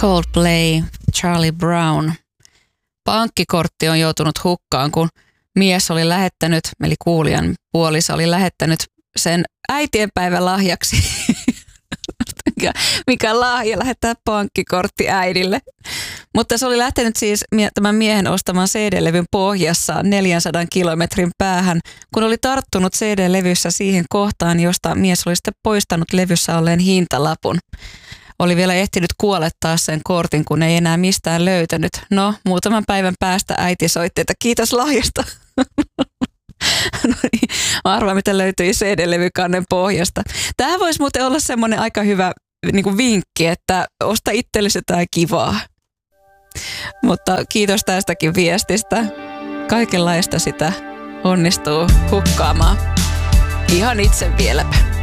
Coldplay, Charlie Brown. Pankkikortti on joutunut hukkaan, kun mies oli lähettänyt, eli kuulijan puoliso oli lähettänyt sen äitienpäivän lahjaksi. Mikä lahja lähettää pankkikortti äidille. Mutta se oli lähtenyt siis tämän miehen ostaman CD-levyn pohjassa 400 kilometrin päähän, kun oli tarttunut CD-levyssä siihen kohtaan, josta mies oli sitten poistanut levyssä olleen hintalapun. Oli vielä ehtinyt kuolettaa sen kortin, kun ei enää mistään löytänyt. No, muutaman päivän päästä äiti soitti, että kiitos lahjasta. No niin, arvaa, mitä löytyi CD-levykannen pohjasta. Tämähän voisi muuten olla semmoinen aika hyvä niin kuin vinkki, että osta itsellesi jotain kivaa. Mutta kiitos tästäkin viestistä. Kaikenlaista sitä onnistuu hukkaamaan. Ihan itse vieläpä.